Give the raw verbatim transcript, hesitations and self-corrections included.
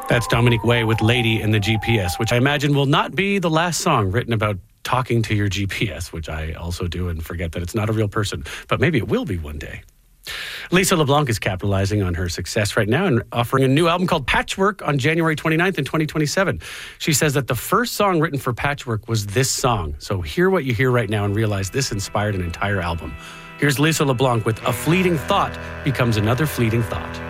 That's Dominique Way with Lady in the G P S, which I imagine will not be the last song written about talking to your G P S, which I also do and forget that it's not a real person, but maybe it will be one day. Lisa LeBlanc is capitalizing on her success right now and offering a new album called Patchwork on January twenty-ninth in twenty twenty-seven. She says that the first song written for Patchwork was this song. So hear what you hear right now and realize this inspired an entire album. Here's Lisa LeBlanc with A Fleeting Thought Becomes Another Fleeting Thought.